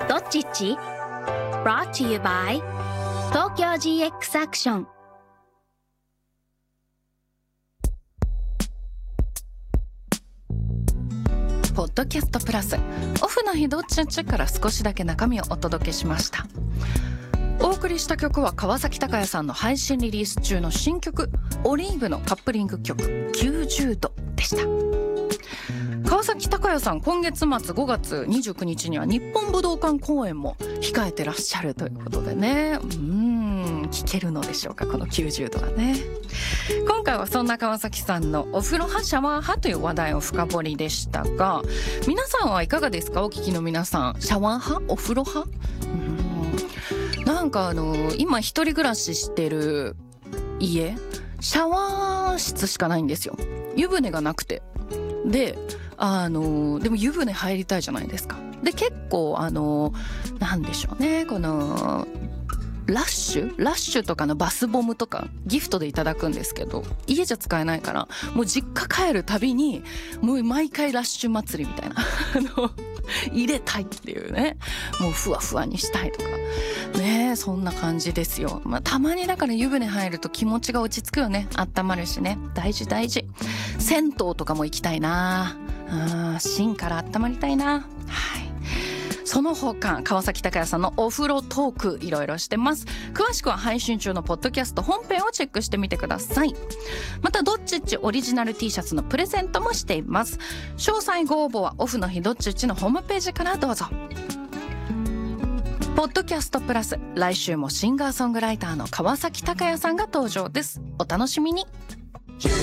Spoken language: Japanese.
どっちっち Brought to you by 東京 GX アクション。 ポッドキャストプラスオフの日どっちっちから少しだけ中身をお届けしました。お送りした曲は川崎鷹也さんの配信リリース中の新曲オリーブのカップリング曲90度でした。川崎鷹也さん、今月末5月29日には日本武道館公演も控えてらっしゃるということでね、聴けるのでしょうか、この90度はね。今回はそんな川崎さんのお風呂派シャワー派という話題を深掘りでしたが、皆さんはいかがですか？お聞きの皆さん、シャワー派？お風呂派？なんか今一人暮らししてる家、シャワー室しかないんですよ。湯船がなくて。ででも湯船入りたいじゃないですか。で結構なんでしょうね、このラッシュとかのバスボムとかギフトでいただくんですけど、家じゃ使えないからもう実家帰るたびにもう毎回ラッシュ祭りみたいな入れたいっていうね、もうふわふわにしたいとかね、そんな感じですよ。たまにだから湯船入ると気持ちが落ち着くよね。温まるしね、大事。銭湯とかも行きたいな、芯から温まりたいな。その他川崎鷹也さんのお風呂トークいろいろしてます。詳しくは配信中のポッドキャスト本編をチェックしてみてください。またどっちっちオリジナル T シャツのプレゼントもしています。詳細ご応募はオフの日どっちっちのホームページからどうぞ。ポッドキャストプラス、来週もシンガーソングライターの川崎鷹也さんが登場です。お楽しみに。